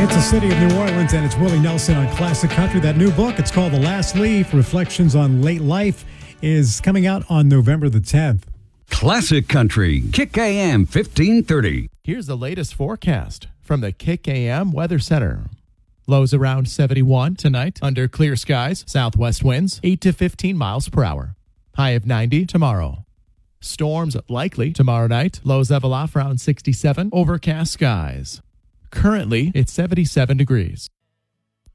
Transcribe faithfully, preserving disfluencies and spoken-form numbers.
It's the city of New Orleans, and it's Willie Nelson on Classic Country. That new book, it's called The Last Leaf, Reflections on Late Life, is coming out on November the tenth. Classic Country, Kick A M fifteen thirty. Here's the latest forecast from the Kick A M Weather Center. Lows around seventy-one tonight under clear skies. Southwest winds eight to fifteen miles per hour. High of ninety tomorrow. Storms likely tomorrow night. Lows level off around sixty-seven. Overcast skies. Currently, it's seventy-seven degrees.